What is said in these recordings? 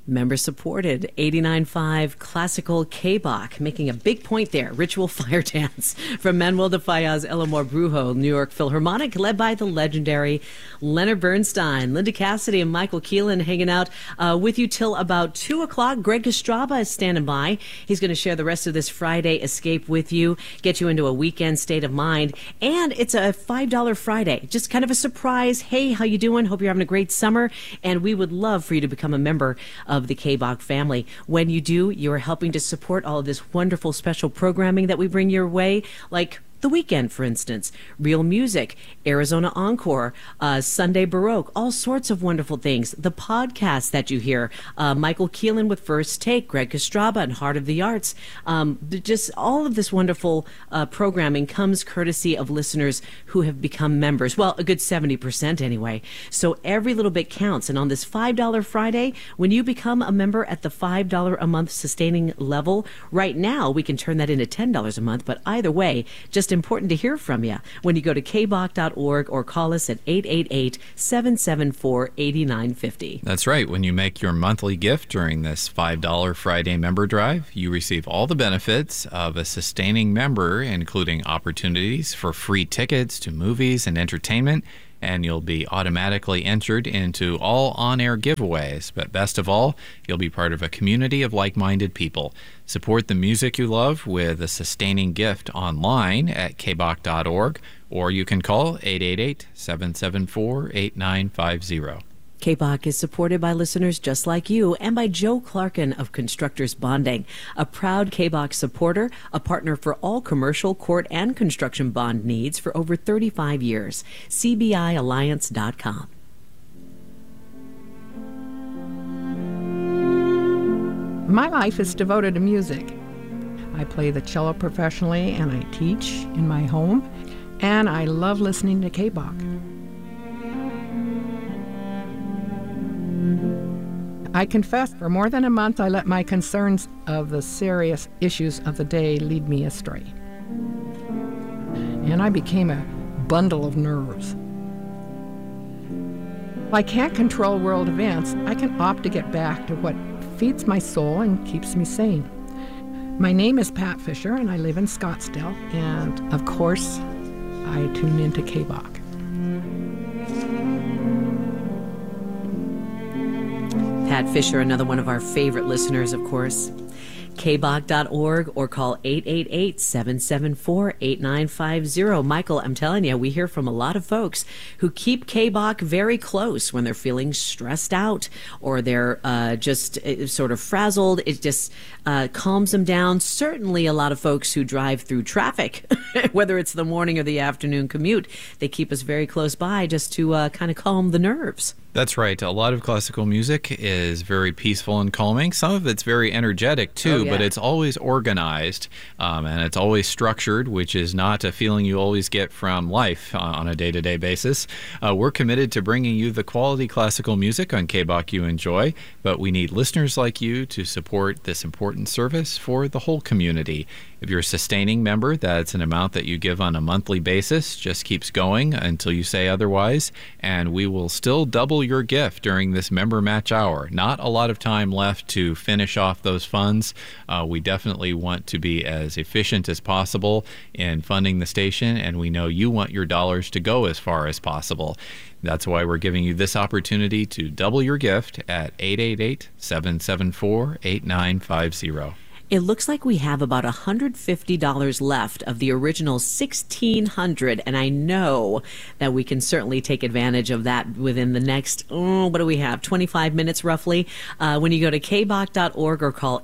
Member supported, 89.5 Classical K-Bach, making a big point there. Ritual Fire Dance from Manuel de Falla's El Amor Brujo, New York Philharmonic, led by the legendary Leonard Bernstein. Linda Cassidy and Michael Keelan hanging out with you till about 2 o'clock. Greg Estrada is standing by. He's going to share the rest of this Friday escape with you, get you into a weekend state of mind. And it's a $5 Friday, just kind of a surprise. Hey, how you doing? Hope you're having a great summer. And we would love for you to become a member of the K-Bach family. When you do, you're helping to support all of this wonderful special programming that we bring your way, like The Weekend, for instance, Real Music, Arizona Encore, Sunday Baroque, all sorts of wonderful things. The podcasts that you hear, Michael Keelan with First Take, Greg Estrada and Heart of the Arts. Just all of this wonderful programming comes courtesy of listeners who have become members. Well, a good 70% anyway. So every little bit counts. And on this $5 Friday, when you become a member at the $5 a month sustaining level, right now we can turn that into $10 a month. But either way, just important to hear from you when you go to kbach.org or call us at 888-774-8950. That's right. When you make your monthly gift during this $5 Friday member drive, you receive all the benefits of a sustaining member, including opportunities for free tickets to movies and entertainment, and you'll be automatically entered into all on-air giveaways. But best of all, you'll be part of a community of like-minded people. Support the music you love with a sustaining gift online at kbach.org, or you can call 888-774-8950. K-Bach is supported by listeners just like you and by Joe Clarkin of Constructors Bonding, a proud K-Bach supporter, a partner for all commercial, court, and construction bond needs for over 35 years. CBIalliance.com. My life is devoted to music. I play the cello professionally and I teach in my home, and I love listening to K-Bach. I confess, for more than a month, I let my concerns of the serious issues of the day lead me astray. And I became a bundle of nerves. While I can't control world events, I can opt to get back to what feeds my soul and keeps me sane. My name is Pat Fisher, and I live in Scottsdale. And, of course, I tune into K-Bach. Pat Fisher, another one of our favorite listeners, of course. kbach.org or call 888-774-8950. Michael, I'm telling you, we hear from a lot of folks who keep K-Bach very close when they're feeling stressed out or they're just sort of frazzled. It just calms them down. Certainly a lot of folks who drive through traffic, whether it's the morning or the afternoon commute, they keep us very close by just to kind of calm the nerves. That's right. A lot of classical music is very peaceful and calming. Some of it's very energetic, too, but it's always organized and it's always structured, which is not a feeling you always get from life on a day-to-day basis. We're committed to bringing you the quality classical music on K-Bach you enjoy, but we need listeners like you to support this important service for the whole community. If you're a sustaining member, that's an amount that you give on a monthly basis, just keeps going until you say otherwise, and we will still double your gift during this member match hour. Not a lot of time left to finish off those funds. We definitely want to be as efficient as possible in funding the station, and we know you want your dollars to go as far as possible. That's why we're giving you this opportunity to double your gift at 888-774-8950. It looks like we have about $150 left of the original $1,600, and I know that we can certainly take advantage of that within the next, what do we have, 25 minutes roughly? When you go to kbach.org or call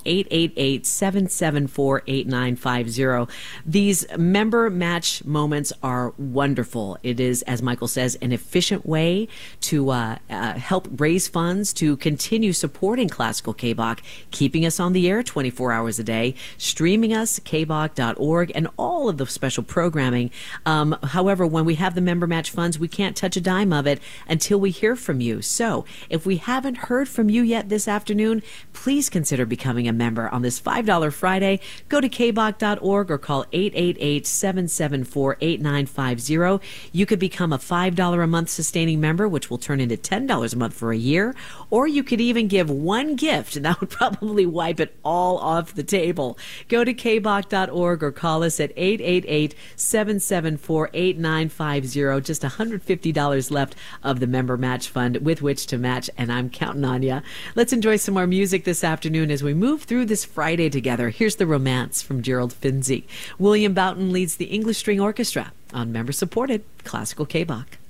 888-774-8950. These member match moments are wonderful. It is, as Michael says, an efficient way to help raise funds to continue supporting classical K-Bach, keeping us on the air 24 hours hours a day, streaming us, kbach.org, and all of the special programming. However, when we have the member match funds, we can't touch a dime of it until we hear from you. So if we haven't heard from you yet this afternoon, please consider becoming a member on this $5 Friday. Go to kbach.org or call 888-774-8950. You could become a $5 a month sustaining member, which will turn into $10 a month for a year, or you could even give one gift, and that would probably wipe it all off the table. Go to kbach.org or call us at 888-774-8950. Just $150 left of the member match fund with which to match, and I'm counting on you. Let's enjoy some more music this afternoon as we move through this Friday together. Here's The Romance from Gerald Finzi. William Boughton leads the English String Orchestra on member-supported Classical K-Bach.